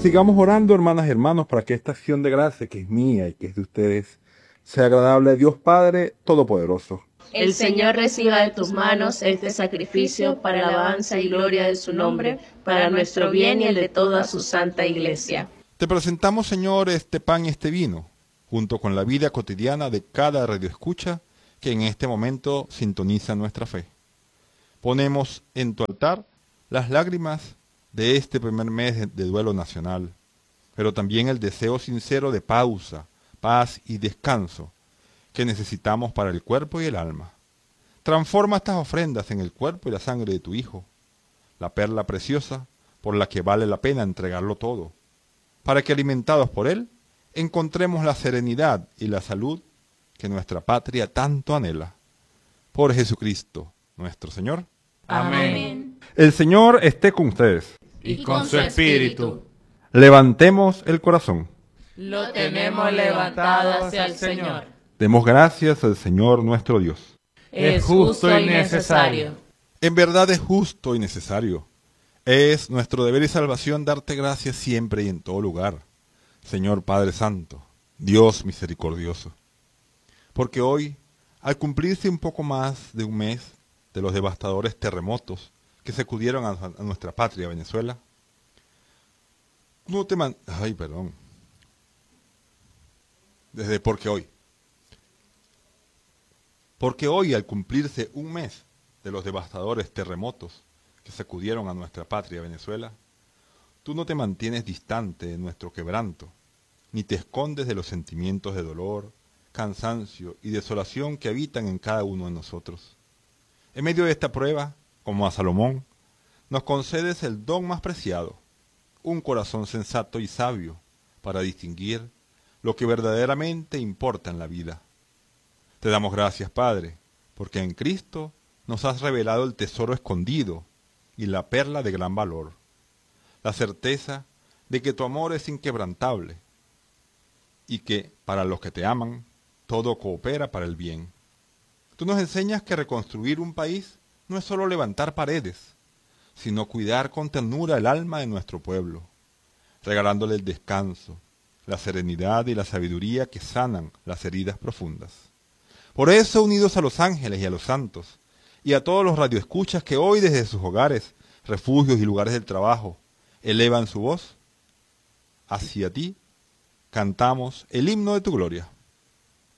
Sigamos orando, hermanas y hermanos, para que esta acción de gracia, que es mía y que es de ustedes, sea agradable a Dios Padre Todopoderoso. El Señor reciba de tus manos este sacrificio para la alabanza y gloria de su nombre, para nuestro bien y el de toda su santa Iglesia. Te presentamos, Señor, este pan y este vino, junto con la vida cotidiana de cada radioescucha que en este momento sintoniza nuestra fe. Ponemos en tu altar las lágrimas de este primer mes de duelo nacional, pero también el deseo sincero de pausa, paz y descanso que necesitamos para el cuerpo y el alma. Transforma estas ofrendas en el cuerpo y la sangre de tu Hijo, la perla preciosa por la que vale la pena entregarlo todo, para que alimentados por Él, encontremos la serenidad y la salud que nuestra patria tanto anhela. Por Jesucristo, nuestro Señor. Amén. El Señor esté con ustedes. Y con su espíritu. Levantemos el corazón. Lo tenemos levantado hacia el Señor. Demos gracias al Señor nuestro Dios. Es justo y necesario. En verdad es justo y necesario. Es nuestro deber y salvación darte gracias siempre y en todo lugar, Señor Padre Santo, Dios misericordioso. Porque hoy, al cumplirse un poco más de un mes de los devastadores terremotos que sacudieron a nuestra patria, Venezuela, Porque hoy, al cumplirse un mes de los devastadores terremotos que sacudieron a nuestra patria, Venezuela, tú no te mantienes distante de nuestro quebranto, ni te escondes de los sentimientos de dolor, cansancio y desolación que habitan en cada uno de nosotros. En medio de esta prueba, como a Salomón, nos concedes el don más preciado, un corazón sensato y sabio para distinguir lo que verdaderamente importa en la vida. Te damos gracias, Padre, porque en Cristo nos has revelado el tesoro escondido y la perla de gran valor, la certeza de que tu amor es inquebrantable y que, para los que te aman, todo coopera para el bien. Tú nos enseñas que reconstruir un país no es solo levantar paredes, sino cuidar con ternura el alma de nuestro pueblo, regalándole el descanso, la serenidad y la sabiduría que sanan las heridas profundas. Por eso, unidos a los ángeles y a los santos, y a todos los radioescuchas que hoy desde sus hogares, refugios y lugares del trabajo, elevan su voz, hacia ti cantamos el himno de tu gloria.